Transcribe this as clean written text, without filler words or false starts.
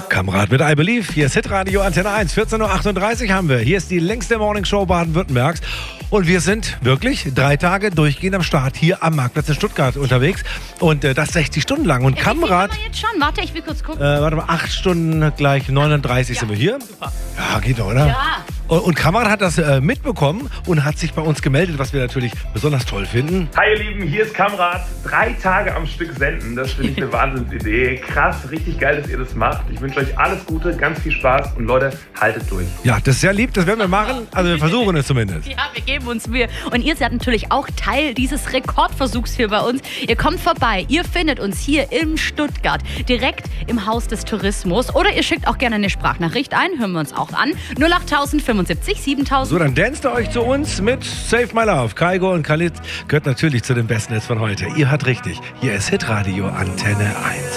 Kamerad mit I Believe. Hier ist Hitradio Antenne 1. 14.38 Uhr haben wir. Hier ist die längste Morningshow Baden-Württembergs. Und wir sind wirklich 3 Tage durchgehend am Start hier am Marktplatz in Stuttgart unterwegs. Und das 60 Stunden lang. Und Kamerad... jetzt schon? Warte, ich will kurz gucken. Warte mal, 8 Stunden gleich 39 sind wir hier. Super. Ja, geht doch, oder? Ja. Und Kamerad hat das mitbekommen und hat sich bei uns gemeldet, was wir natürlich besonders toll finden. Hi ihr Lieben, hier ist Kamerad. 3 Tage am Stück senden, das finde ich eine Wahnsinnsidee. Krass, richtig geil, dass ihr das macht. Ich wünsche euch alles Gute, ganz viel Spaß und Leute, haltet durch. Ja, das ist sehr lieb, das werden wir machen. Also wir versuchen es zumindest. Ja, wir geben uns Mühe. Und ihr seid natürlich auch Teil dieses Rekordversuchs hier bei uns. Ihr kommt vorbei, ihr findet uns hier in Stuttgart, direkt im Haus des Tourismus. Oder ihr schickt auch gerne eine Sprachnachricht ein, hören wir uns auch an. 08075 7000. So, dann danst ihr euch zu uns mit Save My Love. Kaigo und Khalid gehört natürlich zu den besten Hits von heute. Ihr hört richtig, hier ist Hitradio Antenne 1.